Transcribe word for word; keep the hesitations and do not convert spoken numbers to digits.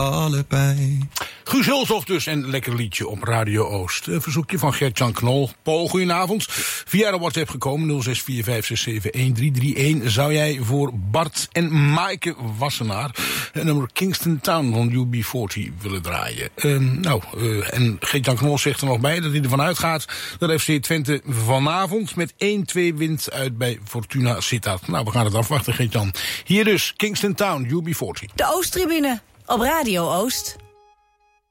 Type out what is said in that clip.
allebei. Guus Hulshoff dus en een lekker liedje op Radio Oost. Een verzoekje van Gert-Jan Knol. Paul, goedenavond. Via de WhatsApp gekomen nul zes vier vijf zes zeven een drie drie een. Zou jij voor Bart en Maaike Wassenaar een nummer Kingston Town van U B veertig willen draaien? Uh, nou, uh, en Gert-Jan Knol zegt er nog bij dat hij ervan uitgaat dat F C Twente vanavond met één twee wint uit bij Fortuna Sittard. Nou, we gaan het afwachten, Gert-Jan. Hier dus Kingston Town, U B veertig. De Oosttribune op Radio Oost.